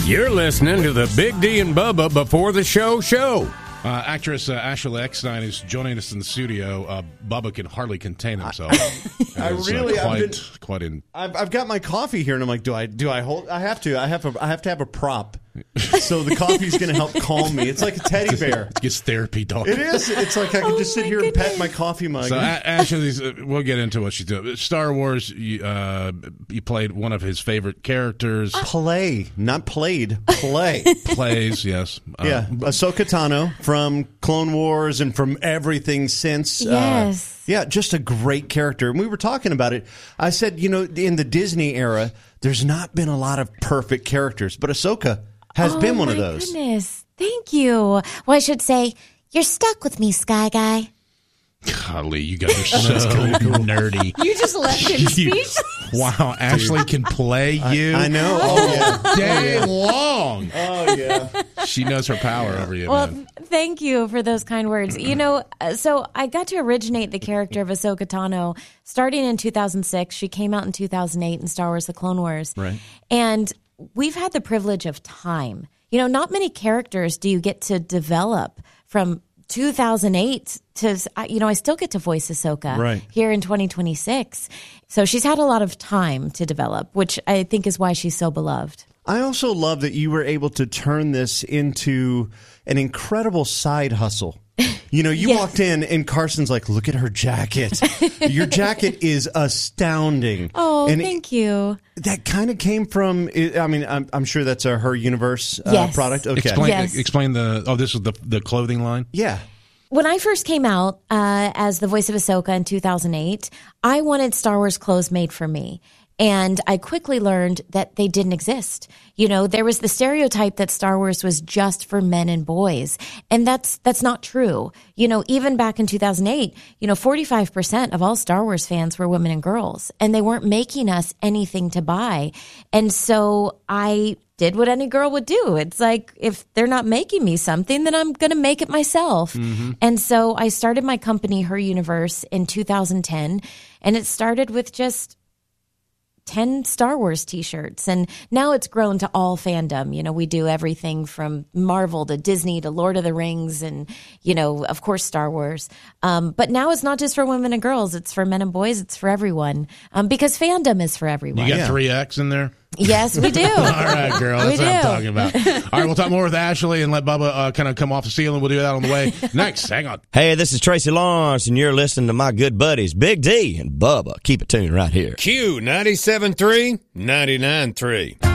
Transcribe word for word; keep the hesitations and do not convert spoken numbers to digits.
You're listening to the Big D and Bubba Before the Show show. Uh, actress uh, Ashley Eckstein is joining us in the studio. Uh, Bubba can hardly contain himself. I It's, really, uh, quite, I've been, quite in. I've, I've got my coffee here, and I'm like, do I, do I hold? I have to. I have to. I have to have a prop. So the coffee's going to help calm me. It's like a teddy bear. It's therapy, dog. It is. It's like I can Oh just sit my here goodness. and pet my coffee mug. So a- Ashley's, uh, we'll get into what she's doing. Star Wars, you, uh, you played one of his favorite characters. Play, not played. Play. Plays, yes. Uh, Yeah, Ahsoka Tano from Clone Wars and from everything since. Yes. Uh, yeah, just a great character. And we were talking about it. I said, you know, in the Disney era, there's not been a lot of perfect characters, but Ahsoka has oh, been one of my those. Goodness. Thank you. Well, I should say, you're stuck with me, Sky Guy. Golly, you guys are so nerdy. You just left him You- speechless. Wow, Ashley can play you I know. Oh, yeah. day long. Oh, yeah. She knows her power over you, Well, man. thank you for those kind words. You know, uh, so I got to originate the character of Ahsoka Tano starting in two thousand six. She came out in two thousand eight in Star Wars The Clone Wars. Right. And we've had the privilege of time. You know, not many characters do you get to develop from two thousand eight to, you know, I still get to voice Ahsoka Right. here in twenty twenty-six. So she's had a lot of time to develop, which I think is why she's so beloved. I also love that you were able to turn this into an incredible side hustle. You know, you Yes. walked in and Carson's like, look at her jacket. Your jacket is astounding. Oh, and thank you. that kind of came from, I mean, I'm, I'm sure that's a Her Universe uh, Yes. product. Okay. Explain, Yes. explain the. Oh, this is the the clothing line. Yeah. When I first came out uh, as the voice of Ahsoka in two thousand eight, I wanted Star Wars clothes made for me. And I quickly learned that they didn't exist. You know, there was the stereotype that Star Wars was just for men and boys. And that's, that's not true. You know, even back in two thousand eight, you know, forty-five percent of all Star Wars fans were women and girls, and they weren't making us anything to buy. And so I did what any girl would do. It's like, if they're not making me something, then I'm going to make it myself. Mm-hmm. And so I started my company, Her Universe, in two thousand ten, and it started with just ten Star Wars t-shirts, and now it's grown to all fandom. You know, we do everything from Marvel to Disney to Lord of the Rings and, you know, of course, Star Wars. Um, but now it's not just for women and girls. It's for men and boys. It's for everyone, um, because fandom is for everyone. You got Yeah. three X in there. Yes, we do. All right, girl. That's We what I'm do. talking about. All right, we'll talk more with Ashley and let Bubba uh, kind of come off the ceiling. We'll do that on the way. Next, hang on. Hey, this is Tracy Lawrence, and you're listening to my good buddies, Big D and Bubba. Keep it tuned right here. Q ninety-seven point three, ninety-nine point three.